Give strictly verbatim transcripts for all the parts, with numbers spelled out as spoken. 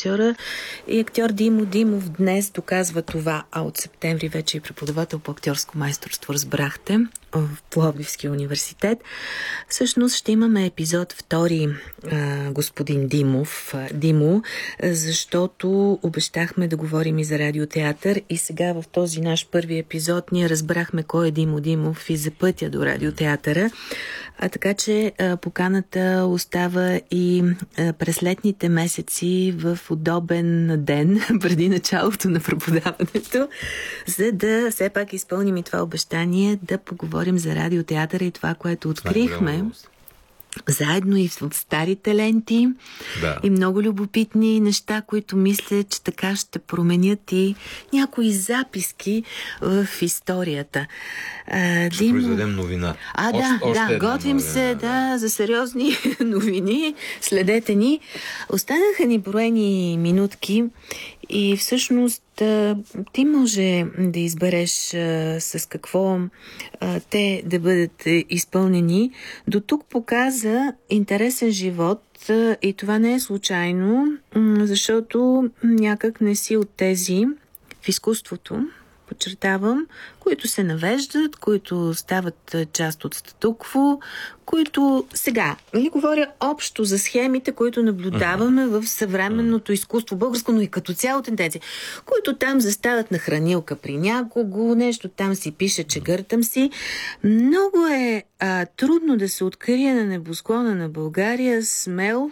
режисьора и актьор Димо Димов днес доказва това, а от септември вече е преподавател по актьорско майсторство, разбрахте, в Пловдивския университет. Всъщност ще имаме епизод втори, а, господин Димов, а, Димо, защото обещахме да говорим и за радиотеатър и сега в този наш първи епизод ние разбрахме кой е Димо Димов и за пътя до радиотеатъра. А така че а, поканата остава и а, през летните месеци в удобен ден преди началото на преподаването, за да все пак изпълним и това обещание да поговорим за радиотеатъра и това, което открихме. Заедно и в старите ленти, да. И много любопитни неща, които мисля, че така ще променят и някои записки в историята. А, ще Димо... произведем новина. А, още, да, още да, готвим новина, се да. да, за сериозни новини. Следете ни. Останаха ни броени минутки и всъщност ти може да избереш а, с какво а, те да бъдат изпълнени. До тук показа интересен живот а, и това не е случайно, м- защото някак не си от тези в изкуството, подчертавам, които се навеждат, които стават част от статукво, които сега, нали, говоря общо за схемите, които наблюдаваме в съвременното изкуство, българско, но и като цяло тенденция, които там застават на хранилка при някого, нещо там си пише, че гъртам си. Много е а, трудно да се открие на небосклона на България смел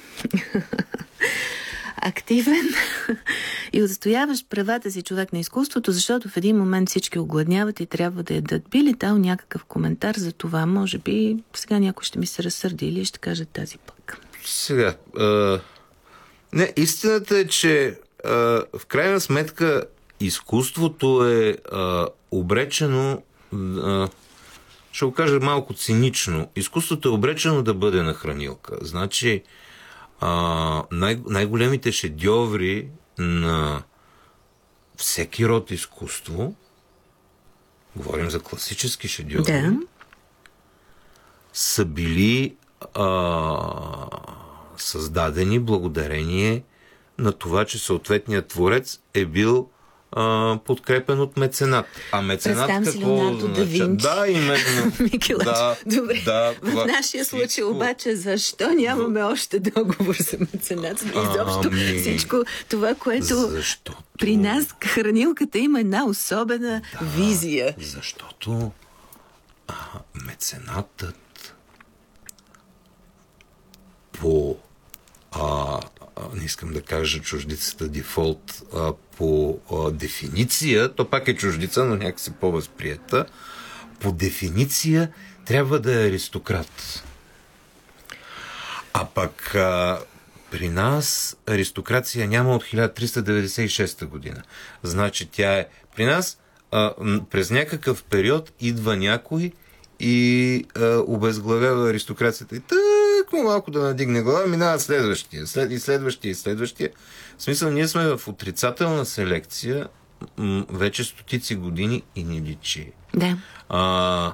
активен и отстояваш правата си човек на изкуството, защото в един момент всички огладняват и трябва да ядат. Би ли дал някакъв коментар за това? Може би сега някой ще ми се разсърди или ще каже тази пък. Сега, а, не, истината е, че а, в крайна сметка изкуството е а, обречено, а, ще го кажа малко цинично, изкуството е обречено да бъде на хранилка. Значи А, най- най-големите шедьоври на всеки род изкуство, говорим за класически шедьоври, да. са били а, създадени благодарение на това, че съответният творец е бил а, подкрепен от меценат. А меценат Представям какво си Леонардо да Винчи. Да, именно. Да, добре. Да, в нашия случай всичко... обаче, защо нямаме в... още договор за меценат? Изобщо ами... всичко това, което Защото... при нас хранилката има една особена да, визия. Защото а, меценатът по а, не искам да кажа чуждицата дефолт, а, по а, дефиниция, то пак е чуждица, но някакси по-възприета, по дефиниция трябва да е аристократ. А пък а, при нас аристокрация няма от хиляда триста деветдесет и шеста година. Значи тя е при нас а, през някакъв период идва някой и а, обезглавява аристокрацията и тъкмо малко да надигне глава, минава следващия, след, и следващия, и следващия. В смисъл, ние сме в отрицателна селекция м- вече стотици години и ни личи. Да. А,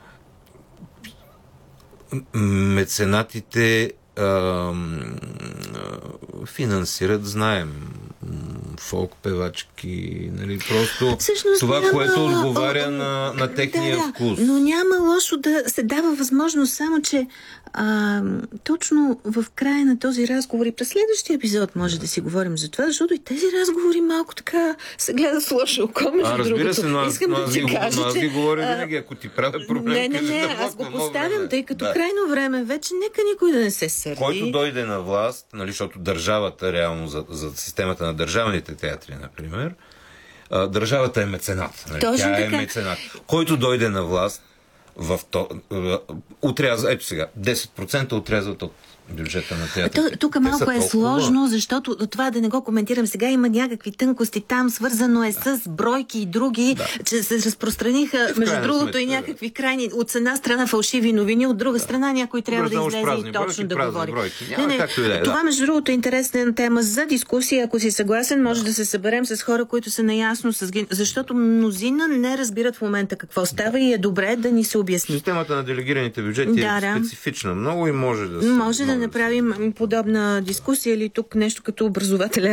меценатите а, а, финансират, знаем, фолк певачки, нали, просто всъщност това, няма... което отговаря на, на техния да, да, вкус. Но няма лошо да се дава възможност, само че а, точно в края на този разговор и през следващия епизод може да си говорим за това, защото и тези разговори малко така се гледат с лошо око, между а, разбира другото. се, но аз, Искам но да аз ти ви, кажа, но аз че... ви говоря винаги, ако ти правя проблем. Не, не, не, аз го поставям, тъй като да. крайно време вече нека никой да не се сърди. Който дойде на власт, нали, защото държавата реално за, за системата на държавните театри, например, държавата е меценат. Нали? Тя така. е меценат. Който дойде на власт, в то, отряза, ето сега, десет процента отрязват от бюджета на театрите. Тук малко е сложно, защото това да не го коментирам сега, има някакви тънкости там, свързано е да. с бройки и други, да. че се разпространиха, между другото сметка, и някакви крайни, от една страна фалшиви новини, от друга да. страна някой трябва да излезе празни, и точно бройки, да говори. Няма, не, не, да е, това, да. между другото, е интересна тема за дискусия. Ако си съгласен, може да, да се съберем с хора, които са наясно с... Защото мнозина не разбират в момента какво става да. и е добре да ни се обясни. Системата на делегираните бюджети да, е специфична. Много и може да се... Може да направим подобна дискусия или тук нещо като образователен